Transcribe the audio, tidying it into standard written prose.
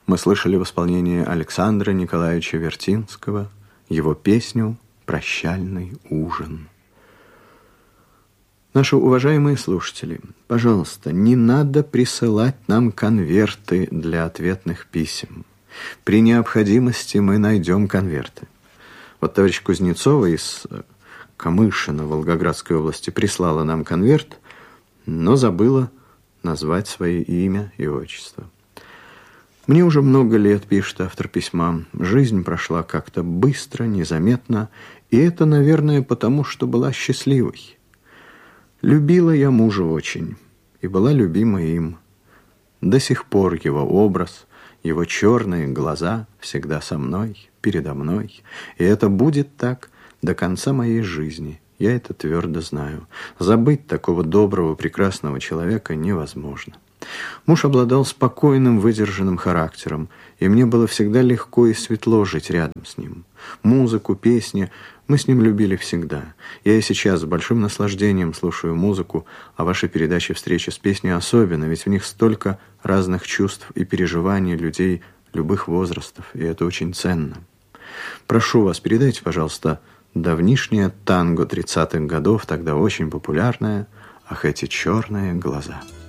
мы слышали в исполнении Александра Николаевича Вертинского его песню «Прощальный ужин». Наши уважаемые слушатели, пожалуйста, не надо присылать нам конверты для ответных писем. При необходимости мы найдем конверты. Вот товарищ Кузнецова из Камышина Волгоградской области прислала нам конверт, но забыла назвать свое имя и отчество. Мне уже много лет, пишет автор письма, жизнь прошла как-то быстро, незаметно, и это, наверное, потому, что была счастливой. Любила я мужа очень и была любима им. До сих пор его образ, его черные глаза всегда со мной, передо мной. И это будет так до конца моей жизни. Я это твердо знаю. Забыть такого доброго, прекрасного человека невозможно. Муж обладал спокойным, выдержанным характером, и мне было всегда легко и светло жить рядом с ним. Музыку, песни мы с ним любили всегда. Я и сейчас с большим наслаждением слушаю музыку, а ваши передачи «Встречи с песней» особенно, ведь в них столько разных чувств и переживаний людей любых возрастов, и это очень ценно. Прошу вас, передайте, пожалуйста, давнишнее танго 30-х годов, тогда очень популярное «Ах, эти черные глаза».